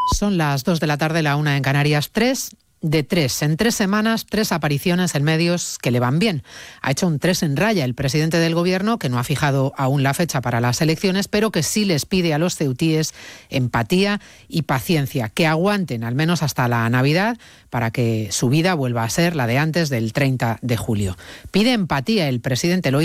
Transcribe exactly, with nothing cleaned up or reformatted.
Son las dos de la tarde, la una en Canarias. Tres de tres. En tres semanas, tres apariciones en medios que le van bien. Ha hecho un tres en raya el presidente del Gobierno, que no ha fijado aún la fecha para las elecciones, pero que sí les pide a los ceutíes empatía y paciencia, que aguanten al menos hasta la Navidad para que su vida vuelva a ser la de antes del treinta de julio. Pide empatía el presidente, lo